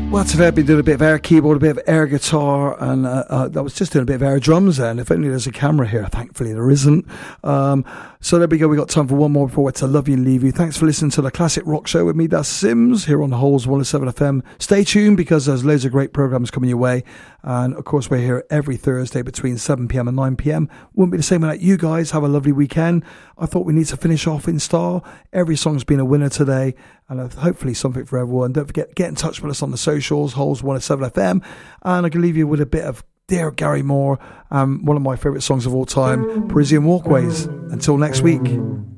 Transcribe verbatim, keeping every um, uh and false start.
Well, today I've been doing a bit of air keyboard, a bit of air guitar, and uh, uh, I was just doing a bit of air drums then. If only there's a camera here. Thankfully there isn't. Um, so there we go. We got time for one more before it's to love you and leave you. Thanks for listening to the Classic Rock Show with me, that's Sims, here on the Holes one oh seven F M. Stay tuned because there's loads of great programs coming your way. And of course, we're here every Thursday between seven p.m. and nine p.m. Wouldn't be the same without you guys. Have a lovely weekend. I thought we need to finish off in style. Every song's been a winner today, and hopefully something for everyone. Don't forget, get in touch with us on the socials, Holes one oh seven F M. And I can leave you with a bit of Dear Gary Moore, um, one of my favourite songs of all time, Parisian Walkways. Until next week.